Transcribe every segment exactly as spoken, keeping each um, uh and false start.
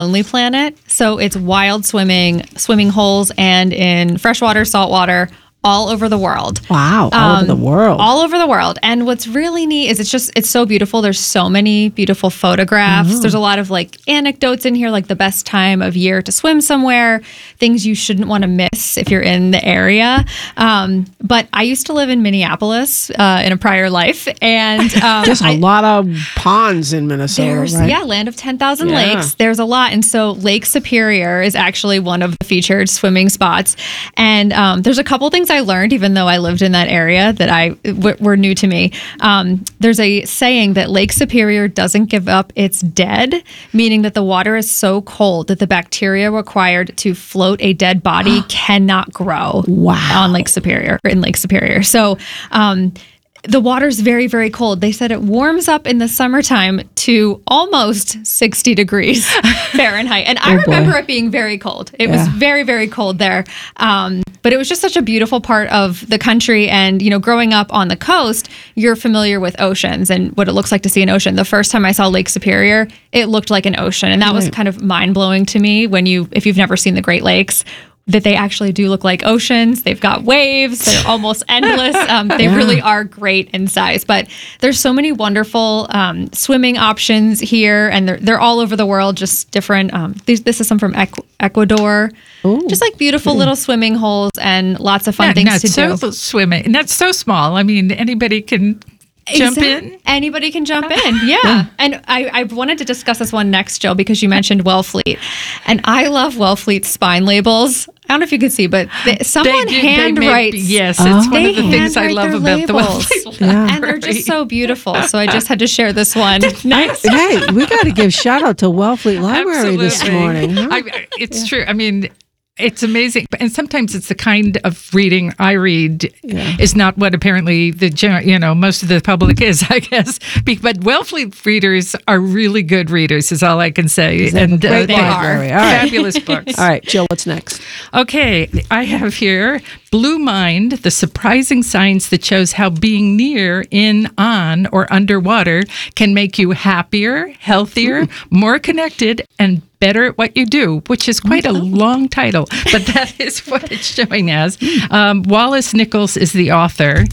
Lonely Planet. So it's wild swimming, swimming holes, and in freshwater, saltwater, all over the world. Wow, all over the world. All over the world. And what's really neat is it's just, it's so beautiful. There's so many beautiful photographs. There's a lot of like anecdotes in here, like the best time of year to swim somewhere, things you shouldn't want to miss if you're in the area. Um, but I used to live in Minneapolis uh, in a prior life. And um, There's a I, lot of ponds in Minnesota, There's, right? yeah, land of ten thousand Yeah. lakes. There's a lot. And so Lake Superior is actually one of the featured swimming spots. And um, there's a couple things I learned, even though I lived in that area, that I w- were new to me. Um, there's a saying that Lake Superior doesn't give up its dead, meaning that the water is so cold that the bacteria required to float a dead body cannot grow Wow. on Lake Superior, or in Lake Superior. So, um, the water's very, very cold. They said it warms up in the summertime to almost sixty degrees Fahrenheit. And I Oh, boy. remember it being very cold. It was Yeah. very, very cold there. Um, but it was just such a beautiful part of the country. And, you know, growing up on the coast, you're familiar with oceans and what it looks like to see an ocean. The first time I saw Lake Superior, it looked like an ocean. And that was Right. kind of mind blowing to me when you, if you've never seen the Great Lakes, that they actually do look like oceans. They've got waves. They're almost endless. Um, they Yeah. really are great in size. But there's so many wonderful um, swimming options here, and they're, they're all over the world, just different. Um, these, this is some from Equ- Ecuador. Ooh. Just like beautiful little swimming holes and lots of fun Not, things not to so do. swimming. And that's so small. I mean, anybody can jump Exact- in. Anybody can jump in. Yeah. And I, I wanted to discuss this one next, Jill, because you mentioned Wellfleet. And I love Wellfleet's spine labels. I don't know if you could see, but they, someone They do- they hand make- writes. Yes, it's one of the They things I handwrite love their about the labels. Wellfleet Yeah. And they're just so beautiful. So I just had to share this one. Nice. Hey, we got to give shout out to Wellfleet Library this Absolutely. morning. Huh? I, it's true. I mean, it's amazing. And sometimes it's the kind of reading I read Yeah. is not what apparently the gen- you know most of the public is, I guess. Be- But Wellfleet readers are really good readers, is all I can say. They have a great they are. library. All right. Fabulous books. All right, Jill, what's next? Okay, I have here Blue Mind, the surprising science that shows how being near, in, on, or underwater can make you happier, healthier, more connected, and better at what you do, which is quite a long title, but that is what it's showing as. Um, Wallace Nichols is the author,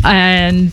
and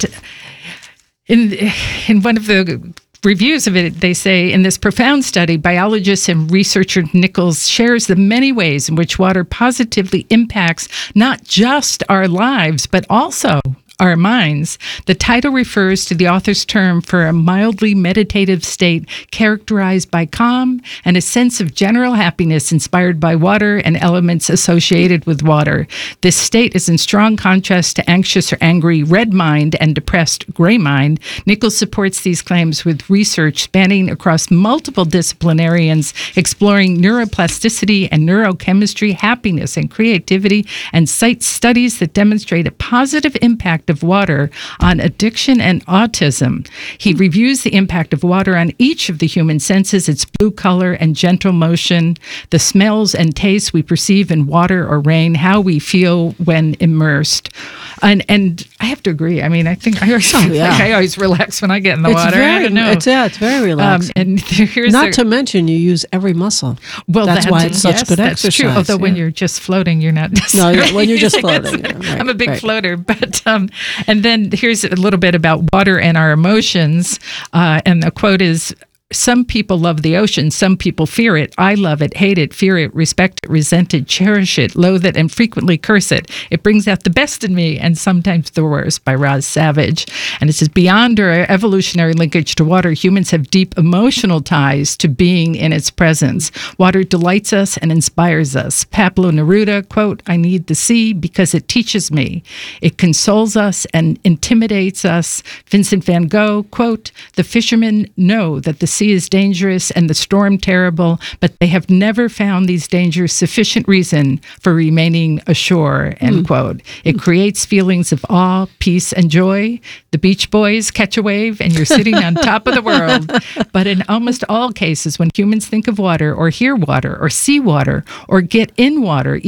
in in one of the reviews of it, they say, in this profound study, biologist and researcher Nichols shares the many ways in which water positively impacts not just our lives, but also our minds. The title refers to the author's term for a mildly meditative state characterized by calm and a sense of general happiness inspired by water and elements associated with water. This state is in strong contrast to anxious or angry red mind and depressed gray mind. Nichols supports these claims with research spanning across multiple disciplinarians, exploring neuroplasticity and neurochemistry, happiness and creativity, and cites studies that demonstrate a positive impact of water on addiction and autism. He reviews the impact of water on each of the human senses, its blue color and gentle motion, the smells and tastes we perceive in water or rain, how we feel when immersed. And and I have to agree. I mean, I think I always, Oh, yeah. like I always relax when I get in the It's water. I very, don't know. it's, yeah, it's very um, relaxing. and here's Not a, to mention, you use every muscle. well, that's why it's such yes, good that's exercise. true. Although when yeah. you're just floating, you're not. No, yeah, when you're just using it. floating, yeah, right, I'm a big right. floater, but um, and then here's a little bit about water and our emotions. Uh, and the quote is, some people love the ocean. Some people fear it. I love it, hate it, fear it, respect it, resent it, cherish it, loathe it, and frequently curse it. It brings out the best in me and sometimes the worst, by Roz Savage. And it says, beyond our evolutionary linkage to water, humans have deep emotional ties to being in its presence. Water delights us and inspires us. Pablo Neruda, quote, I need the sea because it teaches me. It consoles us and intimidates us. Vincent van Gogh, quote, the fishermen know that the sea is dangerous and the storm terrible, but they have never found these dangers sufficient reason for remaining ashore, end Mm. quote. It creates feelings of awe, peace, and joy. The Beach Boys catch a wave and you're sitting on top of the world. But in almost all cases, when humans think of water or hear water or see water or get in water, even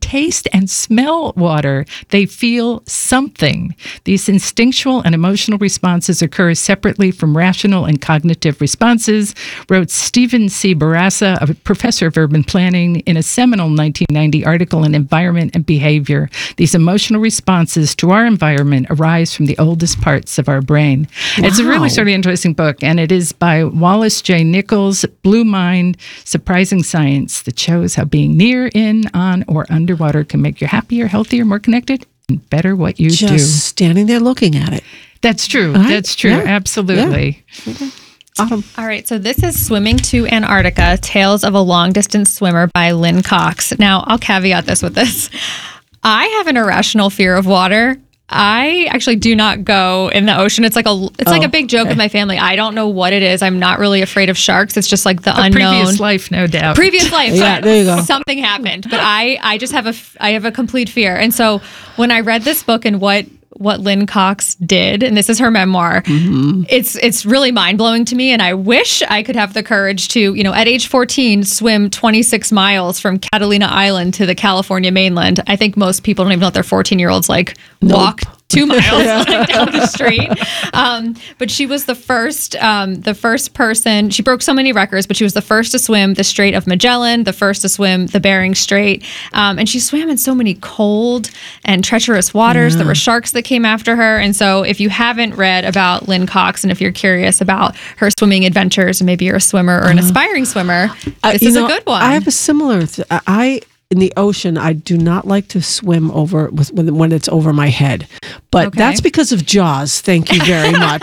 taste and smell water. They feel something. These instinctual and emotional responses occur separately from rational and cognitive responses, wrote Stephen C. Barassa, a professor of urban planning, in a seminal nineteen ninety article in Environment and Behavior. These emotional responses to our environment arise from the oldest parts of our brain. Wow. It's a really sort of interesting book, and it is by Wallace J. Nichols, Blue Mind, Surprising Science that shows how being near, in, on, or underwater can make you happier, healthier, more connected, and better what you Just do. Just standing there looking at it. That's true. Right? That's true. Yeah. Absolutely. Yeah. Okay. Awesome. All right, so this is Swimming to Antarctica, Tales of a Long-Distance Swimmer by Lynn Cox. Now, I'll caveat this with this. I have an irrational fear of water. I actually do not go in the ocean. It's like a it's oh, like a big joke okay. with my family. I don't know what it is. I'm not really afraid of sharks. It's just like the a unknown. Previous life, no doubt. Previous life. Yeah, there you go. Something happened, but I I just have a I have a complete fear. And so when I read this book and what what Lynn Cox did, and this is her memoir, mm-hmm. it's it's really mind-blowing to me, and I wish I could have the courage to, you know, at age fourteen, swim twenty-six miles from Catalina Island to the California mainland. I think most people don't even know that their fourteen-year-olds, like, nope. walk two miles like, down the street. Um, but she was the first, um, the first person, she broke so many records, but she was the first to swim the Strait of Magellan, the first to swim the Bering Strait. Um, and she swam in so many cold and treacherous waters. Yeah. There were sharks that came after her. And so if you haven't read about Lynn Cox, and if you're curious about her swimming adventures, and maybe you're a swimmer or an uh, aspiring swimmer, uh, this is know, a good one. I have a similar, th- I, in the ocean, I do not like to swim over with, when, when it's over my head. But okay. that's because of Jaws. Thank you very much.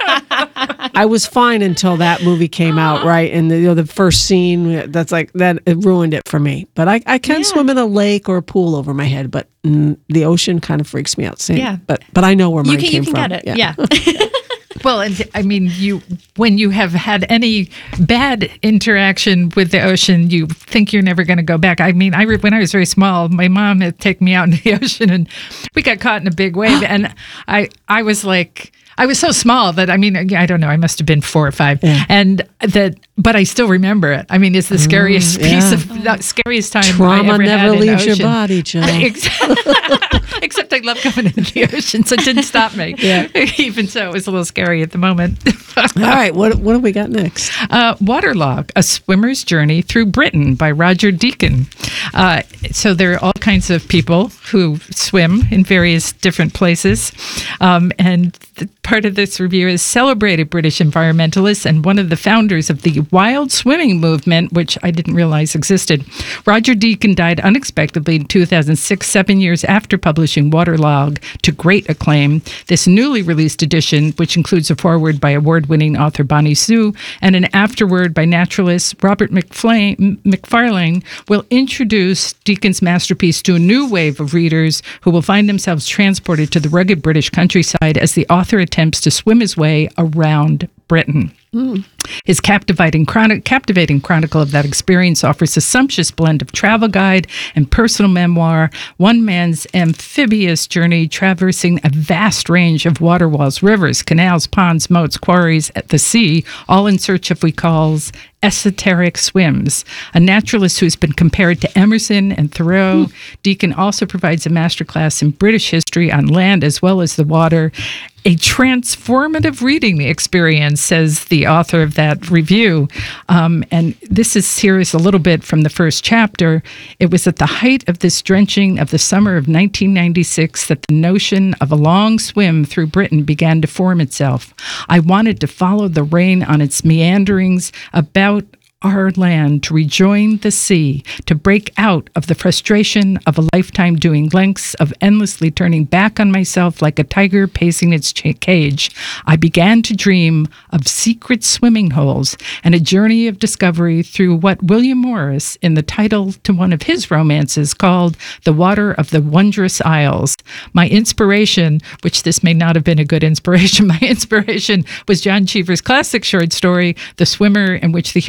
I was fine until that movie came out, right? And the, you know, the first scene, that's like, that it ruined it for me. But I, I can yeah. swim in a lake or a pool over my head, but mm, the ocean kind of freaks me out. Same. Yeah. But but I know where mine you can, came you can from. Get it. Yeah. yeah. Well, and I mean, you when you have had any bad interaction with the ocean, you think you're never going to go back. I mean, I when I was very small, my mom had taken me out into the ocean, and we got caught in a big wave, and I I was like. I was so small that, I mean, I don't know, I must have been four or five. Yeah. And that, but I still remember it. I mean, it's the scariest mm, yeah. piece of, the scariest time Trauma I ever never had leaves in your ocean. body, Joe. Except I love going into the ocean, so it didn't stop me. Yeah. Even so, it was a little scary at the moment. All right, what what do we got next? Uh, Waterlog, A Swimmer's Journey Through Britain by Roger Deacon. Uh, so there are all kinds of people who swim in various different places. Um, and the, part of this review is celebrated British environmentalist and one of the founders of the wild swimming movement, which I didn't realize existed. Roger Deacon died unexpectedly in two thousand six, seven years after publishing Waterlog to great acclaim. This newly released edition, which includes a foreword by award-winning author Bonnie Sue and an afterword by naturalist Robert McFlane, McFarlane, will introduce Deacon's masterpiece to a new wave of readers who will find themselves transported to the rugged British countryside as the author attempts to swim his way around Britain. Mm. His captivating, chronic, captivating chronicle of that experience offers a sumptuous blend of travel guide and personal memoir, one man's amphibious journey traversing a vast range of water walls, rivers, canals, ponds, moats, quarries at the sea, all in search of what he calls esoteric swims. A naturalist who's been compared to Emerson and Thoreau, mm. Deacon also provides a masterclass in British history on land as well as the water. A transformative reading experience, says the author of that review. Um, and this is here is a little bit from the first chapter. It was at the height of this drenching of the summer of nineteen ninety-six that the notion of a long swim through Britain began to form itself. I wanted to follow the rain on its meanderings about our land, to rejoin the sea, to break out of the frustration of a lifetime doing lengths, of endlessly turning back on myself like a tiger pacing its ch- cage. I began to dream of secret swimming holes and a journey of discovery through what William Morris, in the title to one of his romances, called The Water of the Wondrous Isles. My inspiration, which this may not have been a good inspiration, my inspiration was John Cheever's classic short story, The Swimmer, in which the hero Ned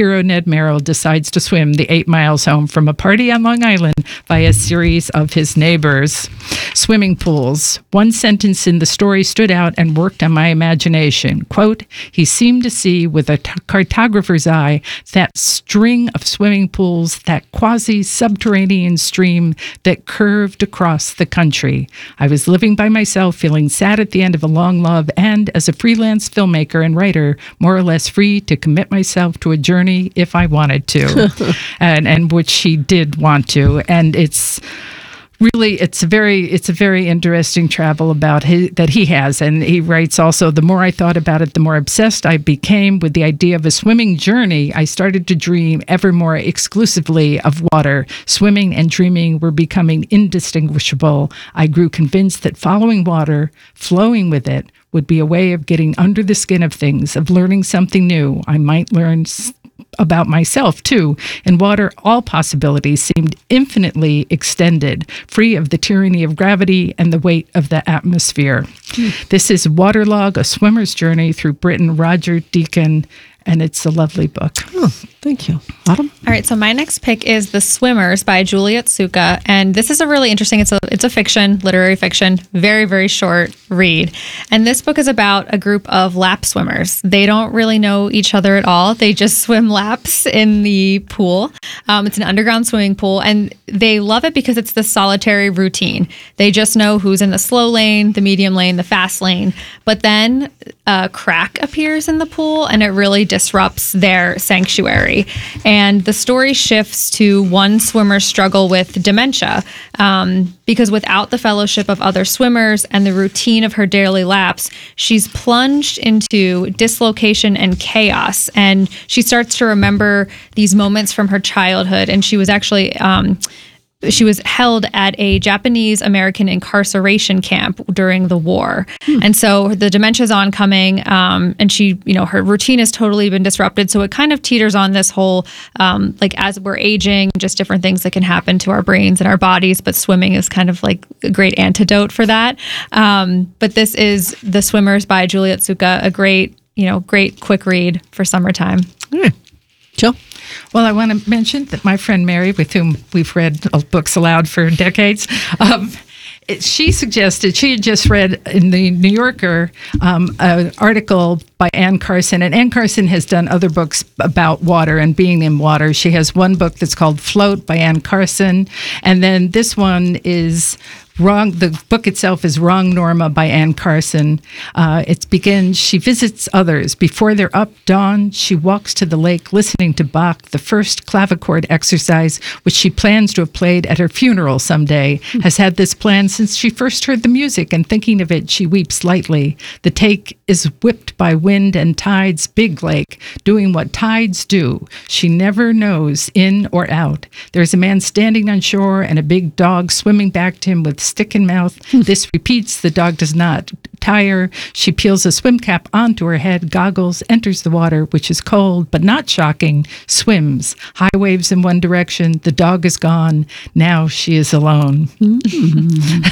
Ed Merrill decides to swim the eight miles home from a party on Long Island by a series of his neighbors. Swimming pools. One sentence in the story stood out and worked on my imagination. Quote, he seemed to see with a t- cartographer's eye that string of swimming pools, that quasi-subterranean stream that curved across the country. I was living by myself, feeling sad at the end of a long love, and as a freelance filmmaker and writer, more or less free to commit myself to a journey if I wanted to, and and which she did want to. And it's really, it's a very, it's a very interesting travel about his, that he has. And he writes also, the more I thought about it, the more obsessed I became with the idea of a swimming journey. I started to dream ever more exclusively of water. Swimming and dreaming were becoming indistinguishable. I grew convinced that following water, flowing with it, would be a way of getting under the skin of things, of learning something new. I might learn about myself, too. In water, all possibilities seemed infinitely extended, free of the tyranny of gravity and the weight of the atmosphere. Mm. This is Waterlog, A Swimmer's Journey Through Britain, Roger Deacon, and it's a lovely book. Oh, thank you. Autumn? All right, so my next pick is The Swimmers by Juliet Suka, and this is a really interesting, it's a it's a fiction, literary fiction, very, very short read. And this book is about a group of lap swimmers. They don't really know each other at all. They just swim laps in the pool. Um, it's an underground swimming pool, and they love it because it's the solitary routine. They just know who's in the slow lane, the medium lane, the fast lane. But then a crack appears in the pool, and it really disrupts their sanctuary. And the story shifts to one swimmer's struggle with dementia, um, because without the fellowship of other swimmers and the routine of her daily laps, she's plunged into dislocation and chaos. And she starts to remember these moments from her childhood. And she was actually... Um, She was held at a Japanese American incarceration camp during the war. Hmm. And so the dementia's oncoming, um, and she, you know, her routine has totally been disrupted. So it kind of teeters on this whole, um, like as we're aging, just different things that can happen to our brains and our bodies. But swimming is kind of like a great antidote for that. Um, but this is The Swimmers by Juliet Suka, a great, you know, great quick read for summertime. Yeah. Jill? Well, I want to mention that my friend Mary, with whom we've read books aloud for decades, um, it, she suggested, she had just read in the New Yorker um, an article by Anne Carson, and Anne Carson has done other books about water and being in water. She has one book that's called Float by Anne Carson, and then this one is Wrong. The book itself is Wrong Norma by Anne Carson. Uh, it begins, she visits others. Before they're up dawn, she walks to the lake listening to Bach, the first clavichord exercise, which she plans to have played at her funeral someday, mm-hmm. has had this plan since she first heard the music, and thinking of it, she weeps lightly. The take is whipped by wind and tides, big lake, doing what tides do. She never knows in or out. There's a man standing on shore and a big dog swimming back to him with stick in mouth. This repeats. The dog does not tire. She peels a swim cap onto her head, goggles, enters the water, which is cold but not shocking, swims. High waves in one direction. The dog is gone. Now she is alone. Mm-hmm.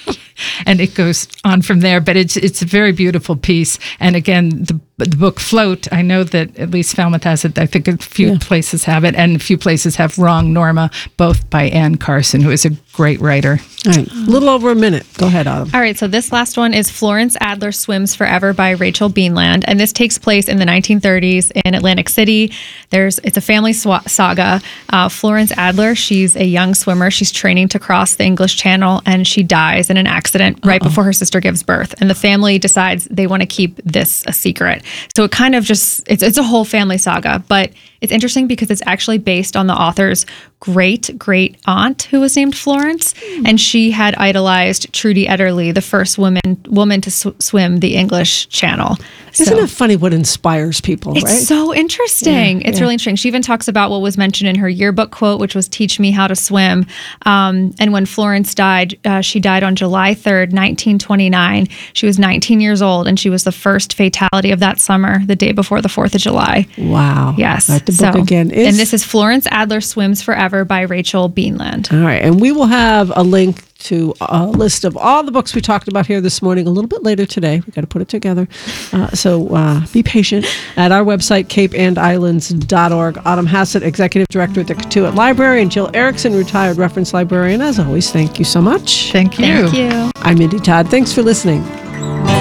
And it goes on from there, but it's it's a very beautiful piece. And again, the, the book Float, I know that at least Falmouth has it. I think a few yeah. places have it, and a few places have Wrong Norma, both by Anne Carson, who is a great writer. All right, a little over a minute. Go ahead, Autumn. All right, so this last one is Florence Adler Swims Forever by Rachel Beanland, and this takes place in the nineteen thirties in Atlantic City. There's It's a family sw- saga. Uh, Florence Adler, she's a young swimmer. She's training to cross the English Channel, and she dies in an accident right Uh-oh. before her sister gives birth. And the family decides they want to keep this a secret. So it kind of just, it's it's a whole family saga, but it's interesting because it's actually based on the author's great great aunt who was named Florence, mm. and she had idolized Trudy Ederle, the first woman woman to sw- swim the English Channel. Isn't so, it funny what inspires people, it's right? It's so interesting. Yeah, it's yeah. really interesting. She even talks about what was mentioned in her yearbook quote, which was "Teach me how to swim." Um, and when Florence died, uh, she died on July third, nineteen twenty-nine. She was nineteen years old, and she was the first fatality of that summer, the day before the fourth of July. Wow. Yes. Right, the book so, again is... And this is Florence Adler Swims Forever by Rachel Beanland. All right. And we will have a link to a list of all the books we talked about here this morning a little bit later today. We got to put it together. Uh, so uh, be patient at our website, cape and islands dot org. Autumn Hassett, Executive Director at the Cotuit Library, and Jill Erickson, retired reference librarian. As always, thank you so much. Thank you. Thank you. I'm Mindy Todd. Thanks for listening.